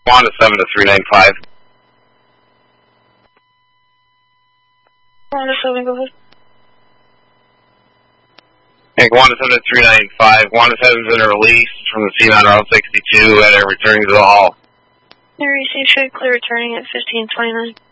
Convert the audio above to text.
Wanda 7 to 395. Wanda 7, go ahead. Hank, Wanda 7 to 395. Wanda 7's been released from the scene on Route 62 and returning to the hall. You received should clear returning at 1529.